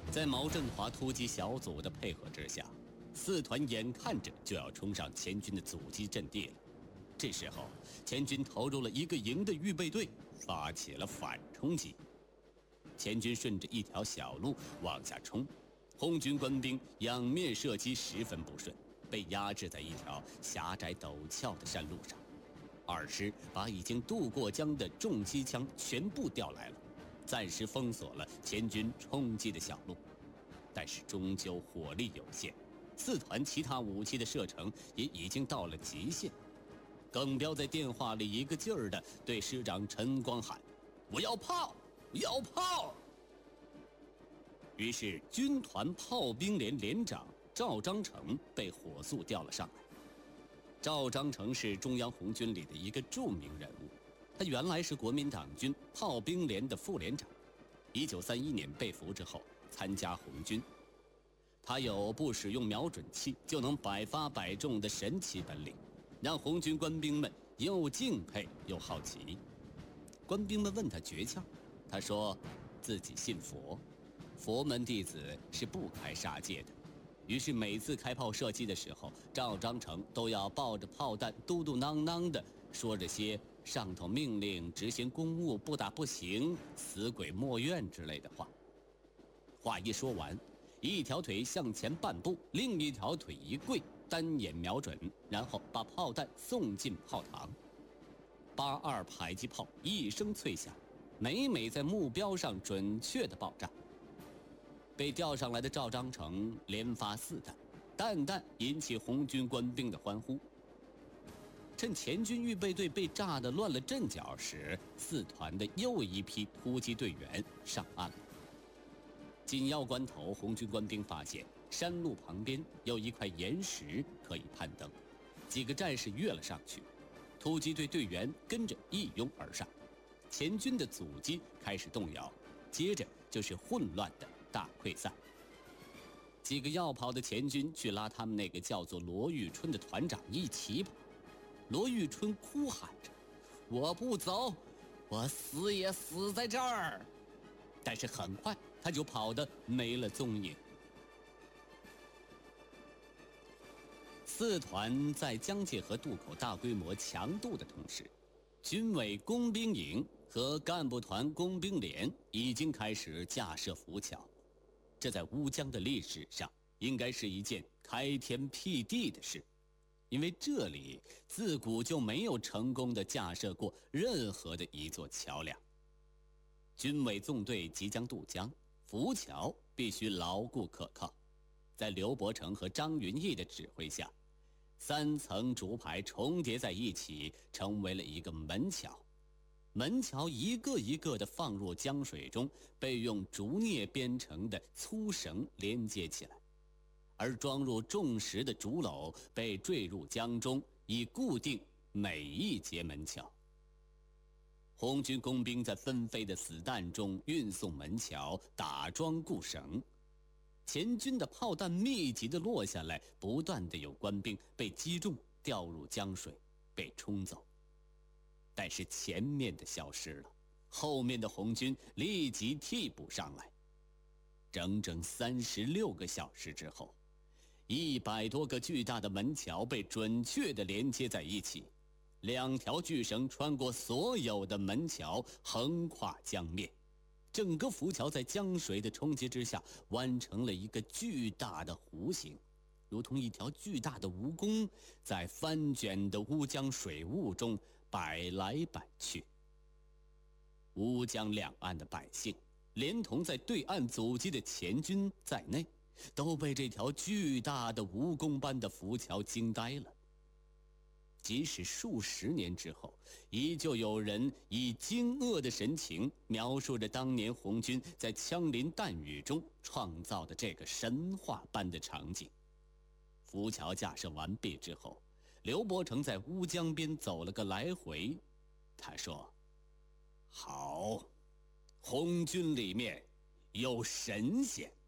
在毛振华突击小组的配合之下，四团眼看着就要冲上前军的阻击阵地了。这时候，前军投入了一个营的预备队，发起了反冲击。前军顺着一条小路往下冲，红军官兵仰面射击十分不顺，被压制在一条狭窄陡峭的山路上。二师把已经渡过江的重机枪全部调来了，暂时封锁了前军冲击的小路。但是终究火力有限，四团其他武器的射程也已经到了极限。耿彪在电话里一个劲儿地对师长陈光喊：“我要炮，我要炮！”于是军团炮兵连连长赵章成被火速调了上来。赵章成是中央红军里的一个著名人物，他原来是国民党军炮兵连的副连长，1931年被俘之后参加红军。他有不使用瞄准器就能百发百中的神奇本领，让红军官兵们又敬佩又好奇。官兵们问他诀窍，他说自己信佛，佛门弟子是不开杀戒的。于是每次开炮射击的时候，赵章成都要抱着炮弹嘟嘟囔囔的说着些上头命令执行公务不打不行，死鬼莫怨之类的话。话一说完，一条腿向前半步，另一条腿一跪，单眼瞄准，然后把炮弹送进炮膛。82迫击炮一声脆响，每每在目标上准确地爆炸。被调上来的赵章成连发4弹，弹弹引起红军官兵的欢呼。趁前军预备队被炸得乱了阵脚时，四团的又一批突击队员上岸了。紧要关头，红军官兵发现山路旁边有一块岩石可以攀登，几个战士跃了上去，突击队队员跟着一拥而上，前军的阻击开始动摇，接着就是混乱的大溃散。几个要跑的前军去拉他们那个叫做罗玉春的团长一起跑。罗玉春哭喊着：“我不走，我死也死在这儿！”但是很快他就跑得没了踪影。四团在江界河渡口大规模强渡的同时，军委工兵营和干部团工兵连已经开始架设浮桥。这在乌江的历史上应该是一件开天辟地的事，因为这里自古就没有成功的架设过任何的一座桥梁。军委纵队即将渡江，浮桥必须牢固可靠。在刘伯承和张云逸的指挥下，3层竹排重叠在一起，成为了一个门桥。门桥一个一个地放入江水中，被用竹篾编成的粗绳连接起来，而装入重石的竹篓被坠入江中，以固定每一节门桥。红军工兵在纷飞的子弹中运送门桥，打桩固绳。前军的炮弹密集地落下来，不断地有官兵被击中，掉入江水，被冲走。但是前面的消失了，后面的红军立即替补上来。整整36个小时之后，100多个巨大的门桥被准确地连接在一起，2条巨绳穿过所有的门桥，横跨江面。整个浮桥在江水的冲击之下弯成了一个巨大的弧形，如同一条巨大的蜈蚣在翻卷的乌江水雾中摆来摆去。乌江两岸的百姓，连同在对岸阻击的前军在内，都被这条巨大的蜈蚣般的浮桥惊呆了。即使数十年之后，依旧有人以惊愕的神情描述着当年红军在枪林弹雨中创造的这个神话般的场景。浮桥架设完毕之后，刘伯承在乌江边走了个来回，他说：“好，红军里面有神仙。”